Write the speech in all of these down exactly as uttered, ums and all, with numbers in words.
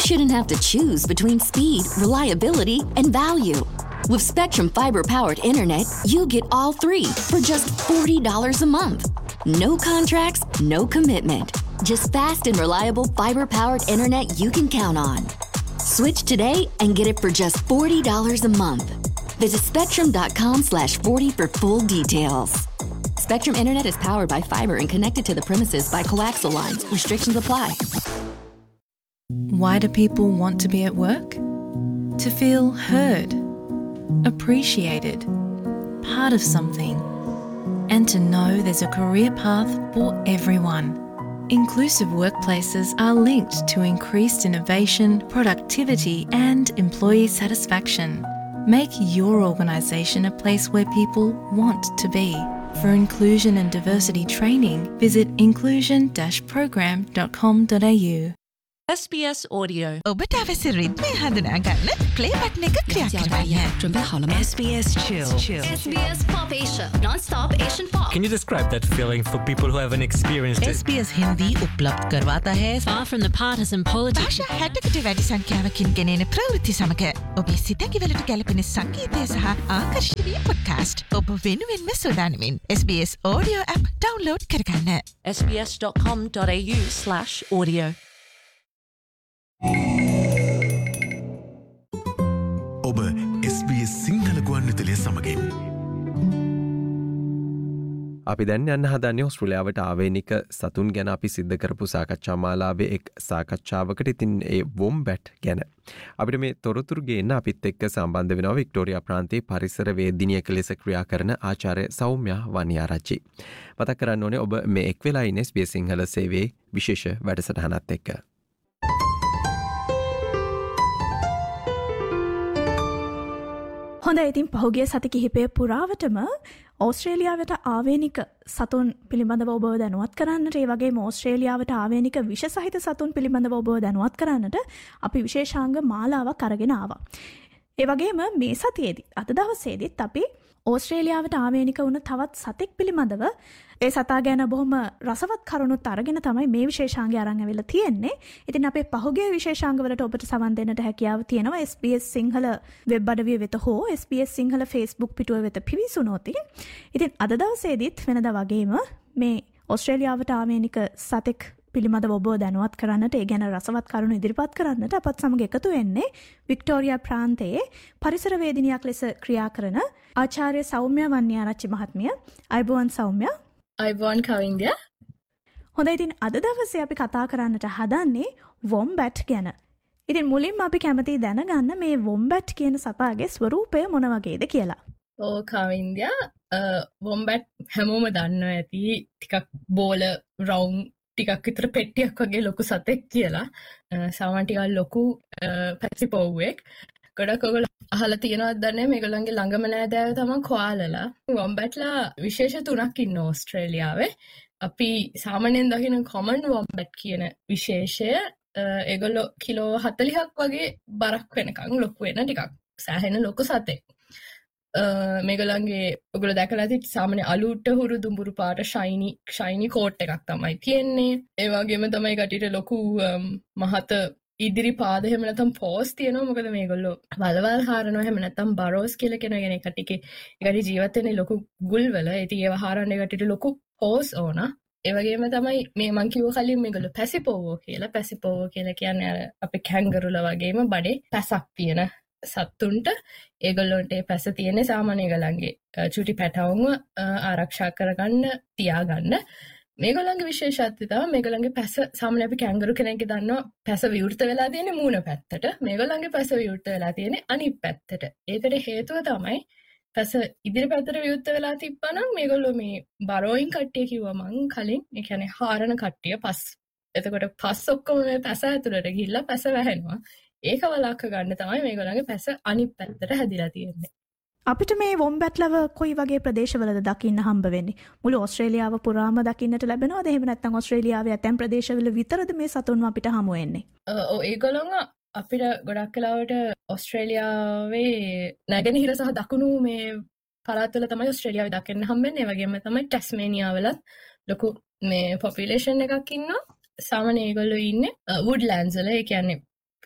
shouldn't have to choose between speed, reliability, and value. With Spectrum fiber-powered internet, you get all three for just forty dollars a month. No contracts, no commitment. Just fast and reliable fiber-powered internet you can count on. Switch today and get it for just forty dollars a month. Visit spectrum.com slash 40 for full details. Spectrum Internet is powered by fiber and connected to the premises by coaxial lines. Restrictions apply. Why do people want to be at work? To feel heard, appreciated, part of something, and to know there's a career path for everyone. Inclusive workplaces are linked to increased innovation, productivity, and employee satisfaction. Make your organisation a place where people want to be. For inclusion and diversity training, visit inclusion dash program dot com dot a u. S B S Audio. ඔබට අවශ්‍ය රිද්මය හඳුනා ගන්න play button එක click කරන්න. 准备好了吗 S B S Chill. S B S Pop Asia, non-stop Asian pop. Can you describe that feeling for people who haven't experienced it? S B S Hindi उपलब्ध करवाता है. Far from the partisan politics. භාෂා හැටකට වැඩි සංඛ්‍යාවකින් ගෙනෙන ප්‍රවෘත්ති සමග ඔබේ සිතකිවලට ගැලපෙන සංගීතය සහ ආකර්ෂණීය පොඩ්කාස්ට් ඔබ වෙනුවෙන්ම සොදානමින් S B S Audio app download කරගන්න. S B S dot com dot a u slash audio. ඔබ S B S සිංහල ගුවන්විදුලිය සමගින් අපි දැන් යන්න හදන්නේ ඔස්ට්‍රේලියාවට ආවේනික සතුන් ගැන අපි සිද්ධ කරපු සාකච්ඡා මාලාවේ එක් සාකච්ඡාවකට. ඉතින් ඒ වොම්බැට් ගැන අපිට මේ තොරතුරු ගේන්න අපිත් එක්ක සම්බන්ධ වෙනවා වික්ටෝරියා ප්‍රාන්තයේ පරිසර වේදිනියක ලෙස ක්‍රියා කරන ආචාර්ය සෞම්‍යා වනිආරච්චි. මතක් කරන්න ඕනේ ඔබ මේ එක් වෙලා ඉන්නේ S B S සිංහල සේවයේ විශේෂ වැඩසටහනත් එක්ක. හොඳ ඉතින් පහුගිය සති කිහිපය පුරාවටම ඕස්ට්‍රේලියාවට ආවේනික සතුන් පිළිබඳව ඔබව දැනුවත් කරන්නට ඒ වගේම ඕස්ට්‍රේලියාවට ආවේනික විෂ සහිත සතුන් පිළිබඳව ඔබව දැනුවත් කරන්නට අපි විශේෂාංග මාලාවක් අරගෙන ආවා. ඒ වගේම මේ සතියේදී අද දවසේදීත් අපි ඕස්ට්‍රේලියාවට ආවේනික වුණ තවත් සතෙක් පිළිබඳව ඒ සතා ගැන බොහොම රසවත් කරුණුත් අරගෙන තමයි මේ විශේෂාංගය අරන් ඇවිල්ලා තියෙන්නේ. ඉතින් අපේ පහුගිය විශේෂාංගවලට ඔබට සවන් දෙන්නට හැකියාව තියෙනවා S B S Sinhala web අඩවිය වෙත හෝ S B S Sinhala Facebook පිටුව වෙත පිවිසුනොත්. ඉතින් අද දවසේදීත් වෙනදා වගේම මේ ඕස්ට්‍රේලියාවට ආවේනික සතෙක් පිළිබඳව ඔබව දැනුවත් කරන්නට ඒ ගැන රසවත් කරුණු ඉදිරිපත් කරන්නට අපත් සමග එකතු වෙන්නේ වික්ටෝරියා ප්‍රාන්තයේ පරිසර වේදිනියක් ලෙස ක්‍රියා කරන ආචාර්ය සෞම්‍යා වන්නිආරච්චි මහත්මිය. අයබෝවන් සෞම්‍යා. අයබෝවන් කවින්දියා. හොඳයි ඉතින් අද දවසේ අපි කතා කරන්නට හදන්නේ වොම්බැට් ගැන. ඉතින් මුලින්ම අපි කැමතියි දැනගන්න මේ වොම්බැට් කියන සතාගේ ස්වරූපය මොන වගේද කියලා. ඕ කවින්දියා වොම්බැට් හැමෝම දන්නවා ඇති ටිකක් බෝල රවුම් ටිකක් විතර පෙට්ටියක් වගේ ලොකු සතෙක් කියලා. සාමාන්‍ය ටිකක් ලොකු පැසිපොව්වෙක්. ගොඩක් ඔයගොල්ලෝ අහලා තියෙනවද දන්නේ මේගොල්ලන්ගේ ළඟම නෑදෑයෝ තමයි කොආලලා. වොම්බැට්ලා විශේෂ තුනක් ඉන්න ඕස්ට්‍රේලියාවේ. අපි සාමාන්‍යයෙන් දකින කොමන් වොම්බැට් කියන විශේෂය ඒගොල්ලෝ කිලෝ හතළිහක් වගේ බරක් වෙනකන් ලොකු වෙන ටිකක් සෑහෙන ලොකු සතෙක්. මේගොල්ලන්ගේ ඔයගොල්ලෝ දැකලා ඇති සාමාන්‍ය අලුට හුරු දුඹුරු පාට ෂයිනි ෂයිනි කෝට් එකක් තමයි තියෙන්නේ. ඒ වගේම තමයි කටියට ලොකු මහත ඉදිරි පාද එහෙම නැත්නම් පෝස් තියෙනවා. මොකද මේගොල්ලෝ වලවල් හරනවා එහෙම නැත්නම් බරෝස් කියලා කියන එක කටිකේ ඒකට ජීවත් වෙන්නේ ලොකු ගුල්වල. ඉතින් ඒව හරන්න ඒකට ලොකු පෝස් ඕන. ඒ වගේම තමයි මේ මං කිව්ව කලින් මේගොල්ලෝ පැසිපෝවෝ කියලා. පැසිපෝවෝ කියලා කියන්නේ අර අපේ කැංගරුලා වගේම බඩේ පැසක් තියෙන සත්තුන්ට ඒගොල්ලොන්ට පැස තියෙන්නේ සාමාන්‍ය ඒගොල්ලන්ගේ චුටි පැටවුන්ව ආරක්ෂා කරගන්න තියාගන්න. මේගොල්ලන්ගේ විශේෂත්වය තමයි මේගොල්ලන්ගේ පැස සාමාන්‍ය අපි කැංගරු කෙනෙක්ගේ දන්නවා පැස විවෘත වෙලා තියෙන්නේ මූණ පැත්තට. මේගොල්ලන්ගේ පැස විවෘත වෙලා තියෙන්නේ අනිත් පැත්තට. ඒකට හේතුව තමයි පැස ඉදිරි පැත්තට විවෘත වෙලා තිබ්බනම් මේගොල්ලෝ මේ බරෝයින් කට්ටිය කිව්වා මං කලින්. ඒ කියන්නේ හාරන කට්ටිය පස්. එතකොට පස් ඔක්කොම මේ පැස ඇතුළට ගිහිල්ලා පැස වැහෙනවා. ඒක වළක්ව ගන්න තමයි මේගොල්ලන්ගේ පැස අනිත් පැත්තට හැදිලා තියෙන්නේ. අපිට මේ වොම්බැට්ලව කොයි වගේ ප්‍රදේශවලද දකින්න හම්බ වෙන්නේ? මුළු ඕස්ට්‍රේලියාව පුරාම දකින්නට ලැබෙනවද? එහෙම නැත්නම් ඕස්ට්‍රේලියාවේ ඇතැම් ප්‍රදේශවල විතරද මේ සතුන්ව අපිට හමු වෙන්නේ? ඔව් ඒගොල්ලොන්ව අපිට ගොඩක් වෙලාවට ඕස්ට්‍රේලියාවේ නැගෙනහිර සහ දකුණු මේ පළාත්වල තමයි ඕස්ට්‍රේලියාවේ දකින්න හම්බෙන්නේ. ඒ වගේම තමයි ටැස්මේනියාවලත් ලොකු මේ පොපියුලේෂන් එකක් ඉන්නවා. සාමාන්‍ය ඒගොල්ලෝ ඉන්නේ වුඩ්ලෑන්ඩ්ස් වල. ඒ කියන්නේ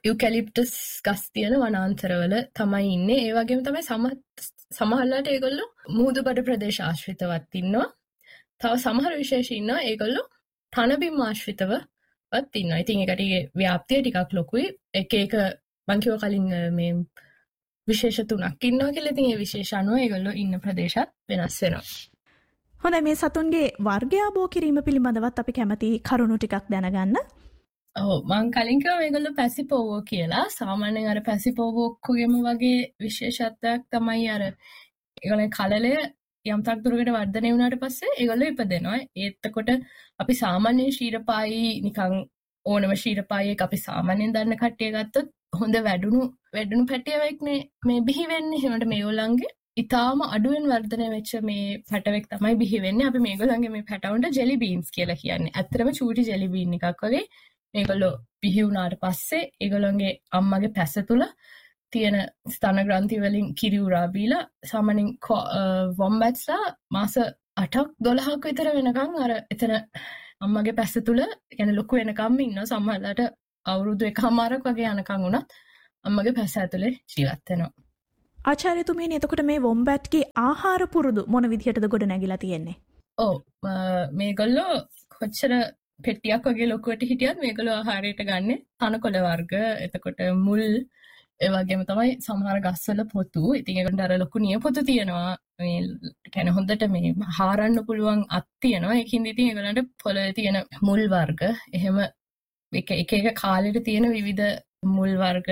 යුකැලිප්ටස් ගස් තියෙන වනාන්තරවල තමයි ඉන්නේ. ඒ වගේම තමයි සම සමහරලාට ඒගොල්ලෝ මුහුදුබඩ ප්‍රදේශ ආශ්‍රිතවත් ඉන්නවා. තව සමහර විශේෂ ඉන්නවා ඒගොල්ලෝ තනබිම් ආශ්‍රිතවත් ඉන්නවා. ඉතින් ඒකට ව්‍යාප්තිය ටිකක් ලොකුයි. එක එක මං කිව්ව කලින් මේ විශේෂ තුනක් ඉන්නවා කියලා. ඉතින් ඒ විශේෂ අනුව ඒගොල්ලෝ ඉන්න ප්‍රදේශත් වෙනස් වෙනවා. හොඳයි, මේ සතුන්ගේ වර්ගය ආબෝ කිරීම පිළිබඳවත් අපි කැමති කරුණු ටිකක් දැනගන්න. ඔව්, මං කලින් කිව්වා මේගොල්ලෝ පැසිපෝවෝ කියලා. සාමාන්‍යයෙන් අර පැසිපෝවෝක්කුගේම වගේ විශේෂත්වයක් තමයි අර ඒගොල්ලේ කලලය යම් තාක් දුරකට වර්ධනය වුණාට පස්සේ ඒගොල්ලෝ ඉපදෙනවා. එතකොට අපි සාමාන්‍යයෙන් ශීරපායි නිකන් ඕනම ශීරපායියක අපි සාමාන්‍යයෙන් දන්න කට්ටිය ගත්තොත් හොඳ වැඩුණු වැඩුණු පැටියෙක් මේ බිහි වෙන්නේ. එහෙමකට මේගොල්ලන්ගේ ඉතාලම අඩුවෙන් වර්ධනය වෙච්ච මේ පැටවෙක් තමයි බිහි වෙන්නේ. අපි මේගොල්ලන්ගේ මේ පැටවුන්ට ජෙලි බීන්ස් කියලා කියන්නේ. ඇත්තටම චූටි ජෙලි බීන් එකක් වගේ. මේගොල්ලෝ බිහි වුණාට පස්සේ ඒගොල්ලන්ගේ අම්මගේ පැස තුල තියෙන ස්තන ග්‍රන්ථි වලින් කිරි උරා බීලා සාමාන්‍යයෙන් වොම්බැට්ස්ලා මාස අටක් දොළහක් විතර වෙනකන් අර එතන අම්මගේ පැස තුල يعني ලොකු වෙනකම් ඉන්නවා. සමහරවිට අවුරුදු එකමාරක් වගේ යනකම් උනත් අම්මගේ පැස ඇතුලේ ජීවත් වෙනවා. ආචාර්යතුමීනි, එතකොට මේ වොම්බැට්ගේ ආහාර පුරුදු මොන විදිහටද ගොඩ නැගිලා තියෙන්නේ? ඔව්, මේගොල්ලෝ කොච්චර පෙට්ටියක් වගේ ලොකුවට හිටියත් මේගොල්ලෝ ආහාරයට ගන්න තනකොළ වර්ග, එතකොට මුල්, ඒ වගේම තමයි සමහර ගස්වල පොතු. ඉතින් ඒකට අර ලොකු නියපොතු තියෙනවා. මේ කියන්නේ හොඳට මේ හාරන්න පුළුවන් අත් තියෙනවා. ඒකින්ද ඉතින් ඒගොල්ලන්ට පොළවේ තියෙන මුල් වර්ග, එහෙම එක එක එක කාලෙට තියෙන විවිධ මුල් වර්ග,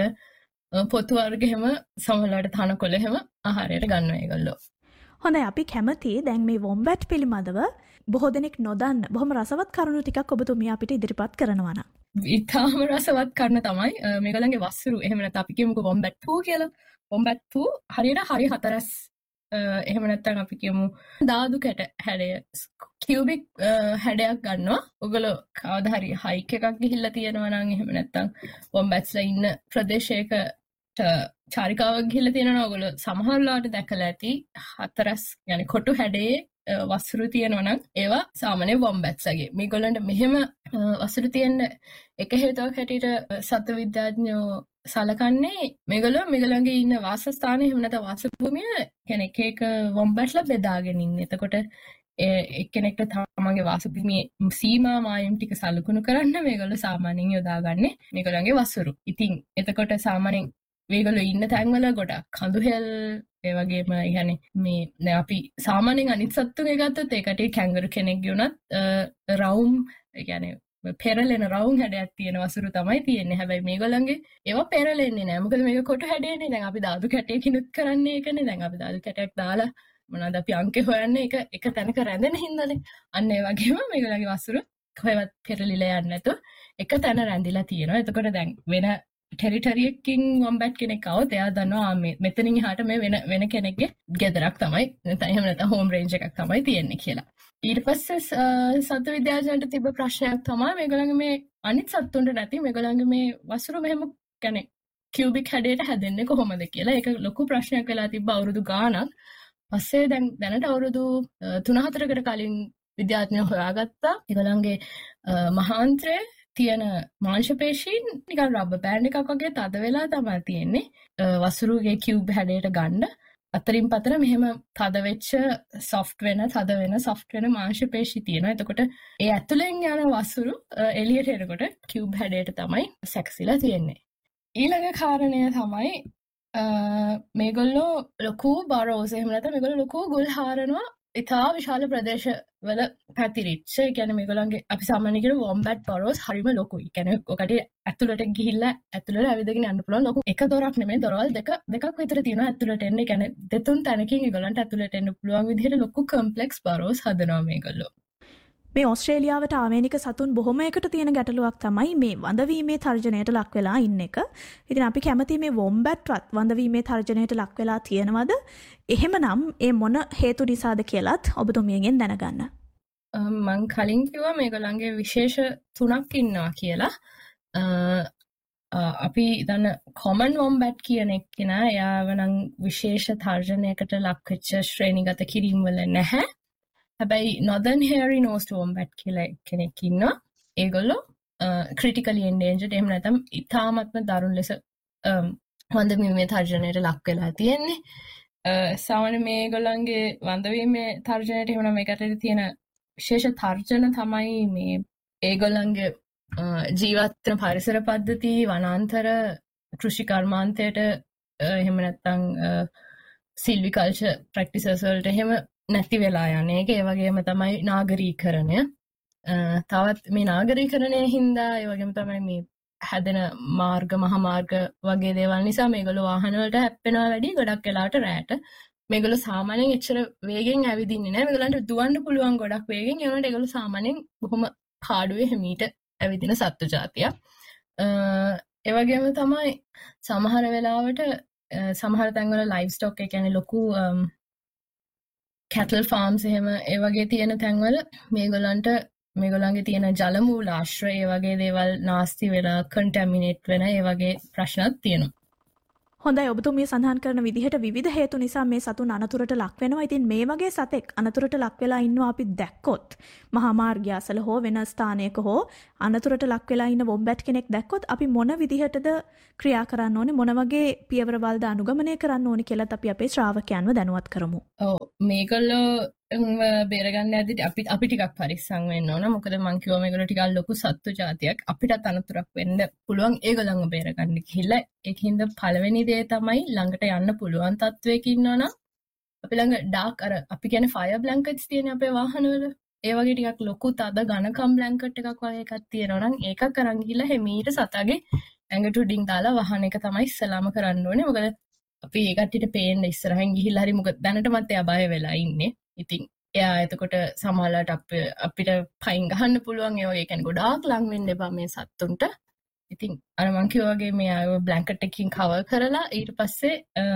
පොතු වර්ග, එහෙම සමහරවිට තනකොළ එහෙම ආහාරයට ගන්නවා ඒගොල්ලෝ. හොඳයි, අපි කැමති දැන් මේ වොම්බැට් පිළිබඳව බොහෝ දෙනෙක් නොදන්න බොහොම රසවත් කරුණු ටිකක් ඔබතුමිය අපිට ඉදිරිපත් කරනවා නම්. ඉතාම රසවත් කරුණ තමයි මේගොල්ලන්ගේ වස්තුරු. එහෙම නැත්නම් අපි කියමුකෝ වොම්බැට් පූ කියලා. වොම්බැට් පූ හරියට හරි හතරස්, එහෙම නැත්නම් අපි කියමු දාදු කැට හැඩය, කියුබික් හැඩයක් ගන්නවා. ඔයගොල්ලෝ කවදා හරි හයික් එකක් ගිහිල්ලා තියෙනවා නම්, එහෙම නැත්නම් වොම්බැට්ස්ලා ඉන්න ප්‍රදේශයක චාරිකාවක් ගිහිල්ලා තියෙනවා. ඔයගොල්ලෝ සමහරලාට දැකලා ඇති හතරස් يعني කොටු හැඩයේ වස්තුරු තියෙනවා නම් ඒවා සාමාන්‍ය වොම්බැට්ස්ගේ. මේගොල්ලන්ට මෙහෙම වස්තුරු තියෙන එක හේතුවක් හැටියට සත්ත්ව විද්‍යාඥයෝ සලකන්නේ මේගොල්ලෝ මේගොල්ලන්ගේ ඉන්න වාසස්ථානය, එහෙම නැත්නම් වාසභූමිය يعني එක එක වොම්බැට්ලා බෙදාගෙන ඉන්නේ. එතකොට එක්කෙනෙක්ට තමන්ගේ වාසභූමියේ සීමා මායම් ටික සලකුණු කරන්න මේගොල්ලෝ සාමාන්‍යයෙන් යොදාගන්නේ මේගොල්ලන්ගේ වස්තුරු. ඉතින් එතකොට සාමාන්‍යයෙන් මේගොල්ලෝ ඉන්න තැන්වල ගොඩක් කඳුහෙල්, ඒ වගේම يعني මේ දැන් අපි සාමාන්‍යයෙන් අනිත් සත්තුන්ගේ ගත්තොත් ඒකට කැංගරු කෙනෙක්ගේ උනත් රවුම් يعني පෙරලෙන රවුම් හැඩයක් තියෙන වසුරු තමයි තියෙන්නේ. හැබැයි මේගොල්ලන්ගේ ඒවා පෙරලෙන්නේ නැහැ. මොකද මේක කොටු හැඩයනේ. දැන් අපි දාදු කැටයකිනුත් කරන්නේ ඒකනේ. දැන් අපි දාදු කැටයක් දාලා මොනවද අපි අංකේ හොයන්නේ එක එක තැනක රැඳෙන හින්දානේ. අන්න ඒ වගේම මේගොල්ලන්ගේ වසුරු කොහෙවත් පෙරලිලා යන්නේ නැතුව එක තැන රැඳිලා තියෙනවා. එතකොට දැන් වෙන ටෙරිටරියකින් වොම්බැට් කෙනෙක් આવොත් එයා දන්නවා මේ මෙතනින් එහාට මේ වෙන වෙන කෙනෙක්ගේ ගෙදරක් තමයි, නැත්නම් එහෙම නැත්නම් හෝම් රේන්ජ් එකක් තමයි තියෙන්නේ කියලා. ඊට පස්සේ සත්ත්ව විද්‍යාඥයන්ට තිබ්බ ප්‍රශ්නයක් තමයි මේගොල්ලන්ගේ මේ අනිත් සත්තුන්ට නැති මේගොල්ලන්ගේ මේ වසුරු මෙහෙම يعني කියුබික් හැඩයට හැදෙන්නේ කොහොමද කියලා. ඒක ලොකු ප්‍රශ්නයක් වෙලා තිබ්බ අවුරුදු ගාණක්. පස්සේ දැන් දැනට අවුරුදු තුන හතරකට කලින් විද්‍යාඥයෝ හොයාගත්තා ඒගොල්ලන්ගේ මහාන්ත්‍රයේ තියෙන මාංශ පේශීන් නිකන් රබර් බෑන්ඩ් එකක් වගේ තද වෙලා තමයි තියෙන්නේ. වසුරුගේ කියුබ් හැඩයට ගන්න අතරින් පතර මෙහෙම තද වෙච්ච සොෆ්ට් වෙන තද වෙන සොෆ්ට් වෙන මාංශ පේශී තියෙනවා. එතකොට ඒ ඇතුලෙන් යන වසුරු එළියට එනකොට කියුබ් හැඩයට තමයි සැකසීලා තියෙන්නේ. ඊළඟ කාරණය තමයි මේගොල්ලෝ ලොකු බරෝස්, එහෙම නැත්නම් මේගොල්ලෝ ලොකු ගුල් හාරනවා ඉතා විශාල ප්‍රදේශවල පැතිරිච්ච. ඒ කියන්නේ මේගොල්ලන්ගේ අපි සාමාන්‍යයෙන් කියන වොම්බැට් බරෝස් හරිම ලොකුයි. ඒ කියන්නේ ඔකට ඇතුළට ගිහිල්ලා ඇතුළට ඇවිදගෙන යන්න පුළුවන් ලොකු එක දොරක් නෙමෙයි, දොරවල් දෙක දෙකක් විතර තියෙනවා ඇතුළට එන්න. ඒ කියන්නේ දෙතුන් තැනකින් ඒගොල්ලන්ට ඇතුළට එන්න පුළුවන් විදිහට ලොකු කම්ප්ලෙක්ස් බරෝස් හදනවා මේගොල්ලෝ. මේ ඕස්ට්‍රේලියාවට ආවේනික සතුන් බොහොමයකට තියෙන ගැටලුවක් තමයි මේ වඳවීමේ තර්ජනයට ලක් වෙලා ඉන්න එක. ඉතින් අපි කැමති මේ වොම්බැට්වත් වඳවීමේ තර්ජනයට ලක් වෙලා තියෙනවද? එහෙමනම් ඒ මොන හේතු නිසාද කියලාත් ඔබතුමියගෙන් දැනගන්න. මං කලින් කිව්වා මේගොල්ලන්ගේ විශේෂ තුනක් ඉන්නවා කියලා. අපි දන්න කොමන් වොම්බැට් කියන එක්කෙනා එයාව නම් විශේෂ තර්ජනයකට ලක් වෙච්ච ශ්‍රේණිගත කිරීම වල නැහැ. හැබැයි Northern Hairy Nosed Wombat කියලා කෙනෙක් ඉන්නවා. ඒගොල්ලෝ ක්‍රිටිකලි එන්ඩේන්ජර්ඩ් එහෙම නැත්නම් ඉතාමත්ම දරුණු ලෙස වන්දවීමේ තර්ජනයට ලක් වෙලා තියෙන්නේ. සාමාන්‍ය මේගොල්ලන්ගේ වන්දවීමේ තර්ජනයට එහෙම නම් මේකට තියෙන විශේෂ තර්ජන තමයි මේ ඒගොල්ලන්ගේ ජීවත් වෙන පරිසර පද්ධති, වනාන්තර, කෘෂි කර්මාන්තයට එහෙම නැත්නම් සිල්විකල්චර් ප්‍රැක්ටිසස් වලට එහෙම නැති වෙලා යන එක. ඒ වගේම තමයි නාගරීකරණය. තවත් මේ නාගරීකරණය හින්දා ඒ වගේම තමයි මේ හැදෙන මාර්ග මහා මාර්ග වගේ දේවල් නිසා මේගොල්ලෝ වාහන වලට හැප්පෙනවා වැඩි. ගොඩක් වෙලාවට රැට මේගොල්ලෝ සාමාන්‍යයෙන් එච්චර වේගෙන් ඇවිදින්නේ නැහැ. මේගොල්ලන්ට දුවන්න පුළුවන් ගොඩක් වේගෙන්. ඒ වුණාට ඒගොල්ලෝ සාමාන්‍යයෙන් බොහොම පාඩුවේ හිමීට ඇවිදින සත්තු ජාතියක්. ඒ වගේම තමයි සමහර වෙලාවට සමහර තැන්වල ලයිව් ස්ටොක් එක කියන්නේ ලොකු කැටල් ෆාම්ස් එහෙම ඒ වගේ තියෙන තැන්වල මේගොල්ලන්ට මේගොල්ලන්ගේ තියෙන ජල මූලාශ්‍රය ඒ වගේ දේවල් නාස්ති වෙලා කන්ටැමිනේට් වෙන ඒ වගේ ප්‍රශ්නත් තියෙනවා. හොඳයි, ඔබතුමිය සඳහන් කරන විදිහට විවිධ හේතු නිසා මේ සතුන් අනතුරට ලක් වෙනවා. ඉතින් මේ වගේ සතෙක් අනතුරට ලක් වෙලා ඉන්නවා අපි දැක්කොත්, මහා මාර්ගය අසල හෝ වෙන ස්ථානයක හෝ අනතුරට ලක් වෙලා ඉන්න වොම්බැට් කෙනෙක් දැක්කොත් අපි මොන විදිහටද ක්‍රියා කරන්න ඕනේ, මොන වගේ පියවරවල්ද අනුගමනය කරන්න ඕනේ කියලාත් අපි අපේ ශ්‍රාවකයන්ව දැනුවත් කරමු. ඔව්, මේගොල්ලෝ බේරගන්න ඇද්දි අපි අපි ටිකක් පරිස්සම් වෙන්න ඕන. මොකද මං කිව්වා මේගොල්ලෝ ටිකක් ලොකු සත්තු జాතියක්. අපිටත් අනතුරක් වෙන්න පුළුවන් ඒගොල්ලන්ව බේරගන්න ගිහිල්ලා. ඒකින්ද පළවෙනි දේ තමයි ළඟට යන්න පුළුවන් තත්වයක ඉන්නවනම් අපි ළඟ ඩාර්ක් අර අපි කියන්නේ ෆයර් බ්ලැන්කට්ස් තියෙන අපේ වාහනවල. ඒ වගේ ටිකක් ලොකු තද ඝනකම් බ්ලැන්කට් එකක් වගේ එකක් තියෙනවා නම් ඒකක් අරන් ගිහිල්ලා හැමීට සතගේ ඇඟට උඩින් දාලා වහන එක තමයි ඉස්සලාම කරන්න ඕනේ. මොකද අපි ඒ කට්ටියට පේන්න ඉස්සරහින් ගිහිල්ලා හරි මොකද දැනටමත් එයා බය වෙලා ඉන්නේ. ඉතින් එයා එතකොට සමහරවිට අප අපිට පයින් ගහන්න පුළුවන්. ඒ වගේ කියන්නේ ගොඩාක් ලං වෙන්න එපා මේ සත්තුන්ට. ඉතින් අර මං කිව්වා වගේ මේ ආව බ්ලැන්කට් එකකින් කවර් කරලා ඊට පස්සේ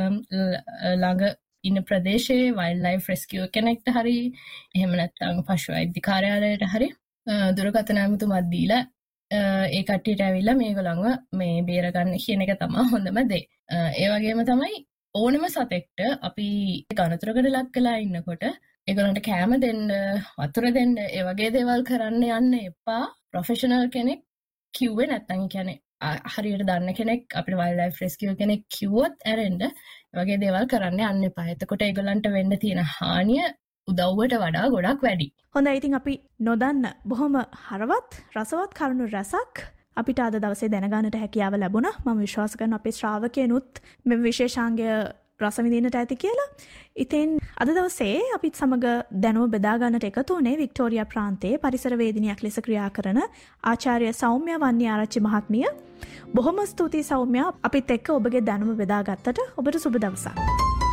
ළඟ ඉන්න ප්‍රදේශයේ වයිල්ඩ් ලයිෆ් රෙස්කියුවර් කෙනෙක්ට හරි එහෙම නැත්නම් පශු වෛද්‍ය කාර්යාලයට හරි දුරකථන ඇමතුමක් දීලා ඒ කට්ටියට ඇවිල්ලා මේගොල්ලන්ව මේ බේරගන්න කියන එක තමයි හොඳම දේ. ඒ වගේම තමයි ඕනම සතෙක්ට අපි අනතුරකට ලක් වෙලා ඉන්නකොට ඒගොල්ලන්ට කෑම දෙන්න, වතුර දෙන්න, ඒ වගේ දේවල් කරන්න යන්න එපා. ප්‍රොෆෙෂනල් කෙනෙක් කිව්වේ නැත්නම් ඒ කියන්නේ හරියට දන්න කෙනෙක් අපිට වයිල්ඩ් ලයිෆ් රෙස්කියුවර් කෙනෙක් කිව්වොත් ඇරෙන්න ඒ වගේ දේවල් කරන්න යන්න එපා. එතකොට ඒගොල්ලන්ට වෙන්න තියෙන හානිය උදව්වට වඩා ගොඩක් වැඩි. හොඳයි, ඉතින් අපි නොදන්න බොහොම හරවත් රසවත් කරුණු රසක් අපිට අද දවසේ දැනගන්නට හැකියාව ලැබුණා. මම විශ්වාස කරනවා අපේ ශ්‍රාවකයනුත් මේ විශේෂාංගය රස විඳින්නට ඇති කියලා. ඉතින් අද දවසේ අපිත් සමග දැනුම බෙදා ගන්නට එකතු වුණේ වික්ටෝරියා ප්‍රාන්තයේ පරිසර වේදිනියක් ලෙස ක්‍රියා කරන ආචාර්ය සෞම්‍ය වන්නිආරච්චි මහත්මිය. බොහොම ස්තුතියි සෞම්‍ය, අපිත් එක්ක ඔබගේ දැනුම බෙදා ගත්තට. ඔබට සුබ දවසක්.